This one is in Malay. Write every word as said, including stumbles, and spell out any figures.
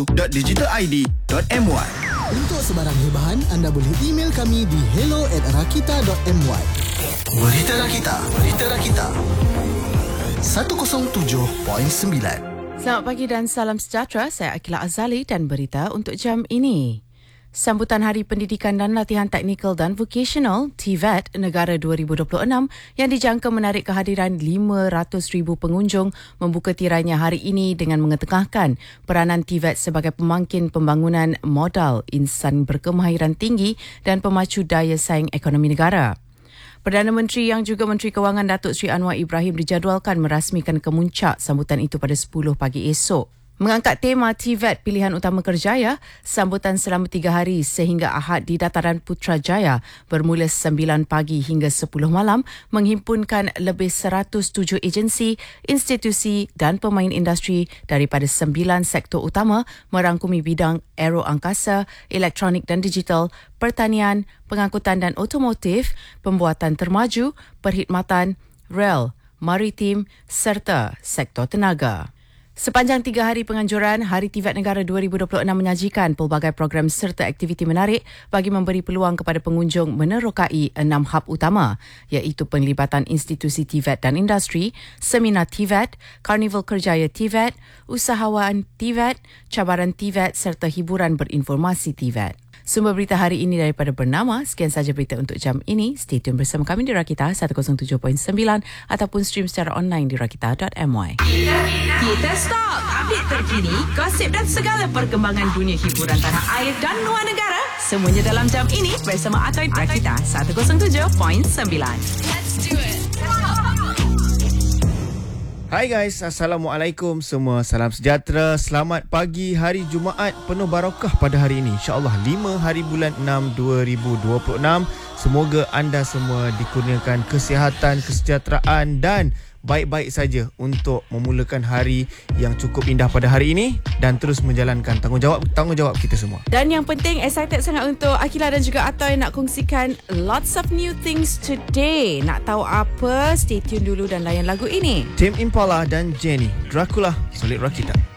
digital I D dot M Y. Untuk sebarang hebahan, anda boleh email kami di hello at rakita dot m y. Berita Rakita, Berita Rakita seratus tujuh perpuluhan sembilan. Selamat pagi dan salam sejahtera. Saya Akila Azali dan berita untuk jam ini. Sambutan Hari Pendidikan dan Latihan Teknikal dan Vocational T V E T Negara dua ribu dua puluh enam yang dijangka menarik kehadiran lima ratus ribu pengunjung membuka tirainya hari ini dengan mengetengahkan peranan T V E T sebagai pemangkin pembangunan modal insan berkemahiran tinggi dan pemacu daya saing ekonomi negara. Perdana Menteri yang juga Menteri Kewangan Datuk Seri Anwar Ibrahim dijadualkan merasmikan kemuncak sambutan itu pada sepuluh pagi esok. Mengangkat tema T V E T Pilihan Utama Kerjaya, sambutan selama tiga hari sehingga Ahad di Dataran Putrajaya bermula sembilan pagi hingga sepuluh malam menghimpunkan lebih seratus tujuh agensi, institusi dan pemain industri daripada sembilan sektor utama merangkumi bidang aero angkasa, elektronik dan digital, pertanian, pengangkutan dan otomotif, pembuatan termaju, perkhidmatan, rel, maritim serta sektor tenaga. Sepanjang tiga hari penganjuran, Hari T V E T Negara dua ribu dua puluh enam menyajikan pelbagai program serta aktiviti menarik bagi memberi peluang kepada pengunjung menerokai enam hub utama, iaitu penglibatan institusi T V E T dan industri, seminar T V E T, Karnival Kerjaya T V E T, usahawan T V E T, cabaran T V E T serta hiburan berinformasi T V E T. Sumber berita hari ini daripada Bernama. Sekian saja berita untuk jam ini. Stay tune bersama kami di Rakita seratus tujuh perpuluhan sembilan ataupun stream secara online di rakita dot m y. Kita stop. Update terkini, gosip dan segala perkembangan dunia hiburan tanah air dan luar negara. Semuanya dalam jam ini bersama Atoy Rakita seratus tujuh perpuluhan sembilan. Let's do it. Hai guys, Assalamualaikum semua. Salam sejahtera. Selamat pagi hari Jumaat penuh barakah pada hari ini. InsyaAllah lima hari bulan enam dua ribu dua puluh enam. Semoga anda semua dikurniakan kesihatan, kesejahteraan dan baik-baik saja untuk memulakan hari yang cukup indah pada hari ini dan terus menjalankan tanggungjawab tanggungjawab kita semua. Dan yang penting, excited sangat untuk Akila dan juga Atoy nak kongsikan lots of new things today. Nak tahu apa? Stay tune dulu dan layan lagu ini. Tame Impala dan Jenny, Dracula, Solid Rakita.